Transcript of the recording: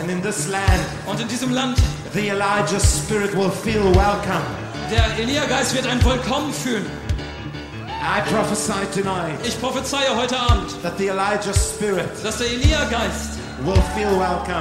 And in this land, Und in diesem Land, the Elijah spirit will feel welcome. der Elia-Geist wird ein Willkommen fühlen. I prophesy tonight Ich prophezeie heute Abend, that the Elijah spirit dass der Elia-Geist will feel welcome.